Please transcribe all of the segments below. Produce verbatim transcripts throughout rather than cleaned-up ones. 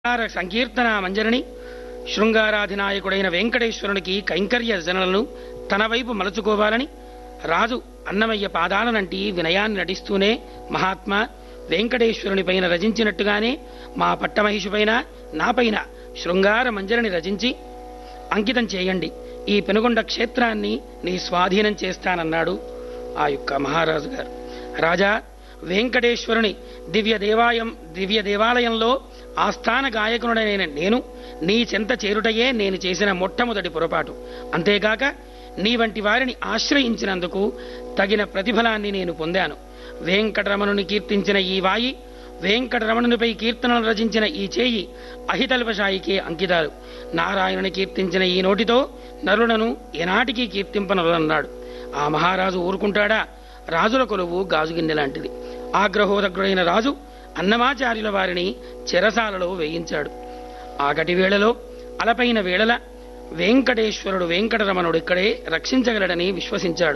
సంకీర్తన మంజరిని శృంగారాధినాయకుడైన వెంకటేశ్వరునికి కైంకర్య జనలను తన వైపు మలుచుకోవాలని రాజు అన్నమయ్య పాదాలనంటి వినయాన్ని నటిస్తూనే, మహాత్మా, వెంకటేశ్వరుని పైన రచించినట్టుగానే మా పట్టమహిషిపైన నాపైన శృంగార మంజరిని రచించి అంకితం చేయండి, ఈ పెనుగొండ క్షేత్రాన్ని నీ స్వాధీనం చేస్తానన్నాడు ఆ యొక్క మహారాజు గారు. రాజా, వెంకటేశ్వరుని దివ్య దేవాలయం దివ్య దేవాలయంలో ఆస్థాన గాయకునుడైన నేను నీ చెంత చేరుటయే నేను చేసిన మొట్టమొదటి పొరపాటు. అంతేగాక నీ వంటి వారిని ఆశ్రయించినందుకు తగిన ప్రతిఫలాన్ని నేను పొందాను. వెంకటరమణుని కీర్తించిన ఈ వాయి, వెంకటరమణునిపై కీర్తనలు రచించిన ఈ చేయి అహితల్పశాయికే అంకితాలు. నారాయణుని కీర్తించిన ఈ నోటితో నరులను ఎనాటికి కీర్తింపనరులన్నాడు. ఆ మహారాజు ఊరుకుంటాడా? రాజుల కొలువు గాజుగిన్నె లాంటిది. ఆగ్రహోదగ్రుడైన రాజు అన్నమాచార్యుల వారిని చెరసాలలో వేయించాడు. ఆగటి వేళలో అలపైన వేళల వెంకటేశ్వరుడు వెంకటరమణుడు ఇక్కడే రక్షించగలడని విశ్వసించాడు.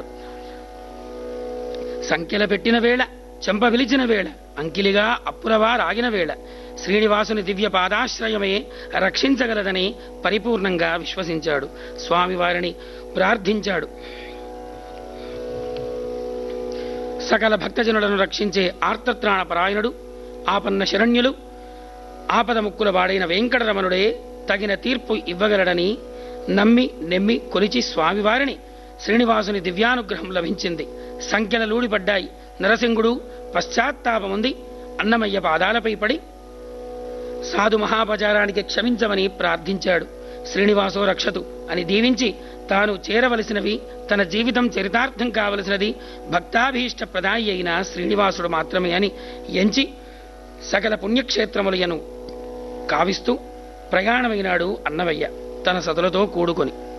సంఖ్యల పెట్టిన వేళ, చెంప విలిచిన వేళ, అంకిలిగా అప్పులవారాగిన వేళ శ్రీనివాసుని దివ్య పాదాశ్రయమే రక్షించగలదని పరిపూర్ణంగా విశ్వసించాడు. స్వామివారిని ప్రార్థించాడు. సకల భక్తజనులను రక్షించే ఆర్తత్రాణ పరాయణుడు, ఆపన్న శరణ్యులు, ఆపద ముక్కుల వాడైన వెంకటరమణుడే తగిన తీర్పు ఇవ్వగలడని నమ్మి నెమ్మి కొలిచి స్వామివారిని శ్రీనివాసుని దివ్యానుగ్రహం లభించింది. సంఖ్యల లూడిపడ్డాయి. నరసింగుడు పశ్చాత్తాపముంది అన్నమయ్య పాదాలపై పడి సాధు మహాపచారానికి క్షమించమని ప్రార్థించాడు. శ్రీనివాసో రక్షతు అని దీవించి తాను చేరవలసినవి, తన జీవితం చరితార్థం కావలసినది భక్తాభీష్ట ప్రదాయి అయిన శ్రీనివాసుడు మాత్రమే అని ఎంచి సకల పుణ్యక్షేత్రములయను కావిస్తూ ప్రయాణమైనాడు అన్నమయ్య తన సతులతో కూడుకొని.